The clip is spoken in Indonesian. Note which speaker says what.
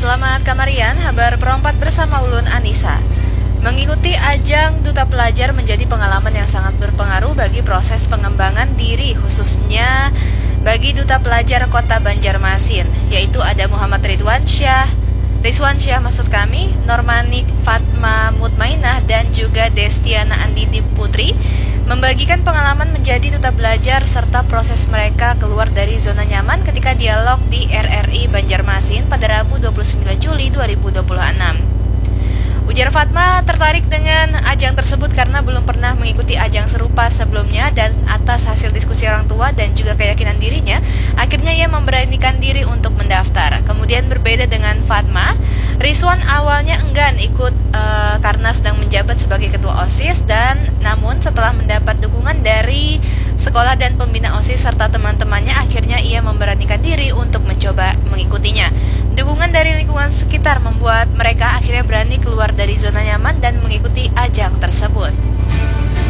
Speaker 1: Selamat Kamarian, Habar Perompat bersama Ulun Anissa. Mengikuti ajang Duta Pelajar menjadi pengalaman yang sangat berpengaruh bagi proses pengembangan diri, khususnya bagi Duta Pelajar Kota Banjarmasin, yaitu ada Muhammad Rizwan Syah maksud kami, Normanik Fatma Mutmainah dan juga Destiana Andidi Putri membagikan pengalaman menjadi duta belajar serta proses mereka keluar dari zona nyaman ketika dialog di RRI Banjarmasin pada Rabu 29 Juli 2026. Ujar Fatma tertarik dengan ajang tersebut karena belum pernah mengikuti ajang serupa sebelumnya dan atas hasil diskusi orang tua dan juga keyakinan dirinya, akhirnya ia memberanikan diri untuk mendaftar. Kemudian berbeda dengan Fatma, Rizwan awalnya enggan ikut karena sedang menjabat sebagai ketua OSIS dan namun setelah mendapat dukungan dari sekolah dan pembina OSIS serta teman-temannya, akhirnya ia memberanikan diri untuk mencoba mengikutinya. Dukungan dari lingkungan sekitar membuat mereka akhirnya berani keluar dari zona nyaman dan mengikuti ajang tersebut.